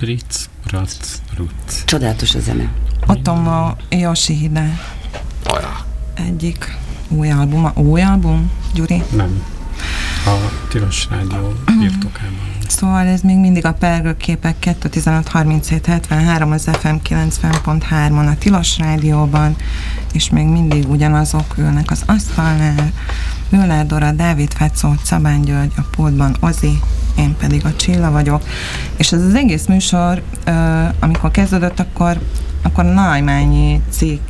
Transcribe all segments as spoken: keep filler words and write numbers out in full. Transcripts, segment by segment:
Ritz, Ratz, Rutz. Csodálatos a zene. Otomo Yoshihide. Ajá. Egyik új albuma. Új album, Gyuri? Nem. A Tilos Rádió birtokában. Szóval ez még mindig a Pergőképek kettő tizenöt harminchét hetvenhárom az ef em kilencven pont hármon a Tilos Rádióban, és még mindig ugyanazok ülnek az asztalnál. Müller Dora, Dávid Fecó, Szabán György, a pultban Ozi, én pedig a Csilla vagyok. És ez az egész műsor, amikor kezdődött, akkor, akkor a Naimányi cikk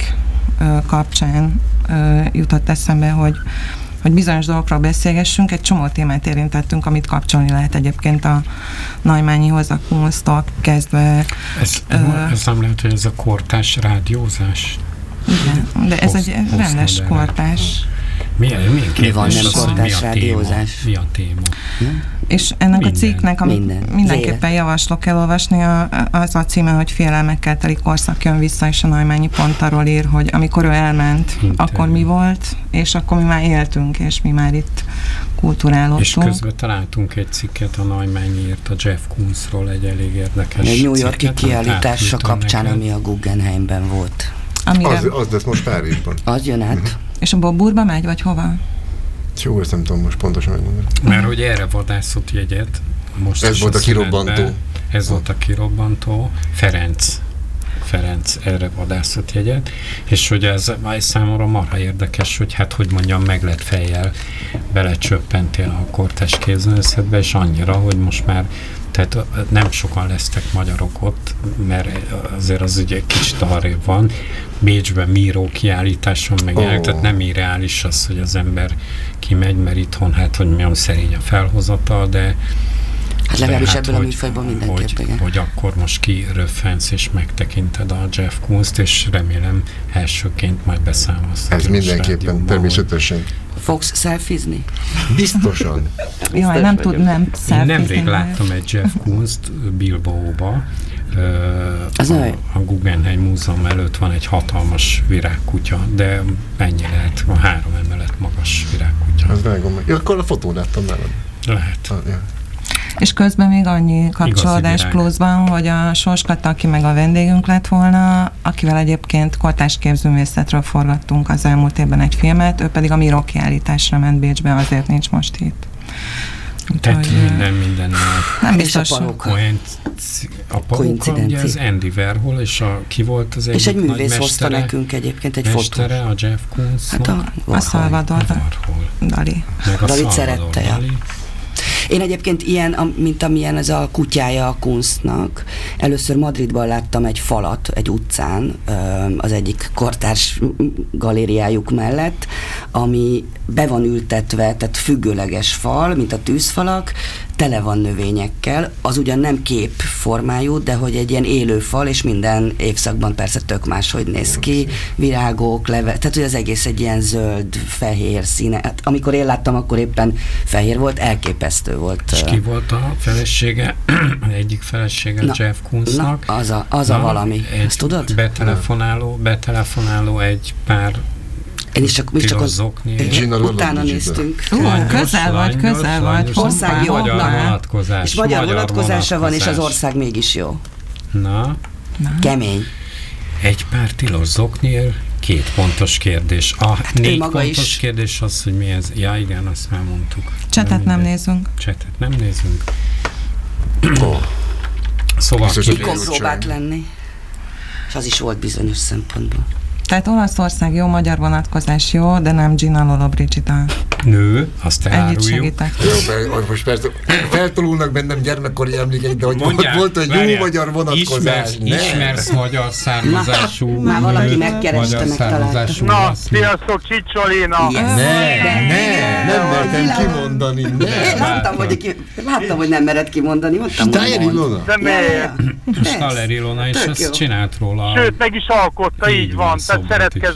kapcsán jutott eszembe, hogy hogy bizonyos dolgokról beszélgessünk, egy csomó témát érintettünk, amit kapcsolni lehet egyébként a Naimányihoz, a Kunsztól kezdve. Ez, ö, ez nem lehet, hogy ez a kortárs rádiózás? Igen, de ez Post, egy rendes kortárs. Milyen, milyen mi van nem az, kortárs rádiózás? Mi a téma? Nem? És ennek minden. A cikknek, amit minden. mindenképpen javaslok elolvasni, a, az a címe, hogy Félelmekkel teli korszak jön vissza, és a Naimányi pont arról ír, hogy amikor ő elment, Interjú. akkor mi volt, és akkor mi már éltünk, és mi már itt kulturálódtunk. És közben találtunk egy cikket, a Naimányi írt a Jeff Koonsról, egy elég érdekes egy New York-i cikket, kiállítása kapcsán, neked. Ami a Guggenheimben volt. Amire... Az, az lesz most Párizsban. Az jön át. Uh-huh. És a Bobburba megy, vagy hova? Jó, ezt nem tudom most pontosan megmondani. Mert hogy erre vadászott jegyet. Most ez volt a kirobbantó. Ez volt a kirobbantó. Ferenc. Ferenc erre vadászott jegyet. És hogy ez, ez számomra marha érdekes, hogy hát, hogy mondjam, meg lett fejjel belecsöppentél a kortárs képzőművészetbe, és annyira, hogy most már tehát nem sokan lesztek magyarok ott, mert azért az ugye egy kicsit arrébb van. Bécsben Míró kiállításon meg oh. el, tehát nem irreális az, hogy az ember kimegy, mert itthon hát, hogy milyen szerény a felhozatal, de hát legalábbis hát, ebből hogy, a műfajban mindenképp, hogy, hogy akkor most kiröffensz és megtekinted a Jeff Koonst, és remélem elsőként majd beszámolsz. Ez mindenképpen, természetesen. Fogsz szelfizni? Biztosan. Jaj, nem tud, nem szelfizni. Én nemrég láttam egy Jeff Koonst Bilbaóba. Uh, a, a Guggenheim Múzeum előtt van egy hatalmas virágkutya, de mennyi lehet? A három emelet magas virágkutya. Az vágom meg. Ja, akkor a fotón láttam nálad. Lehet. Ah, ja. És közben még annyi kapcsolódás pluszban, hogy a Sors Kata, aki meg a vendégünk lett volna, akivel egyébként kortárs képzőművészetről forgattunk az elmúlt évben egy filmet, ő pedig a Míró kiállításra ment Bécsbe, azért nincs most itt. Tehát hogy, minden, minden nem biztos. A paróka. A paróka, ugye az Andy Warhol, és a, ki volt az egyik és egy nagy művész mestere, hozta nekünk egyébként egy fotó. Mestere, a Jeff Koonsnak. Hát a, a Salvador Dali. Meg a Dalit szerette. Dali. Én egyébként ilyen, mint amilyen ez a kutyája a Kunstnak. Először Madridban láttam egy falat egy utcán, az egyik kortárs galériájuk mellett, ami be van ültetve, tehát függőleges fal, mint a tűzfalak, tele van növényekkel, az ugyan nem kép formájú, de hogy egy ilyen élő fal, és minden évszakban persze tök máshogy néz ki, virágok, leve, tehát hogy az egész egy ilyen zöld, fehér színe. Hát, amikor én láttam, akkor éppen fehér volt, elképesztő volt. És ki volt a felesége, egyik felesége na, Jeff Koonsnak? Na, az a, az na, a valami, ezt tudod? Betelefonáló, betelefonáló egy pár Én is csak, mi csak az, utána néztünk. Uh, közel vagy, közel vagy. Ország jó. Magyar vonatkozás. És magyar, magyar vonatkozása van, és az ország mégis jó. Na. Na. Kemény. Egy pár tilos zokniér, két pontos kérdés. A hát négy pontos is. Kérdés az, hogy mi ez. Ja, igen, azt már mondtuk. Csetet nem nézünk. Csetet nem nézünk. Oh. Szóval Kikon próbált lenni. És az is volt bizonyos szempontból. Tehát Olaszország jó, magyar vonatkozás jó, de nem Gina Lollobrigida. Nő, azt eláruljuk. Ennyit segítek. Jó, most persze feltolulnak bennem gyermekkori emlékeik, de hogy mondják, volt egy jó magyar vonatkozás. Ismersz, ismersz magyar származású nőt, már valaki megkereste, megtalálta. Na, sziasztok, Csicsolina! Ne, ne, nem mertem kimondani, ne. Láttam, hogy, láttam, hogy nem mered kimondani, mondtam, Steyer Ilona? De miért? Steyer Ilona, és ezt csinált róla. Sőt, meg is alkotta, így van. Tehát szeretkezz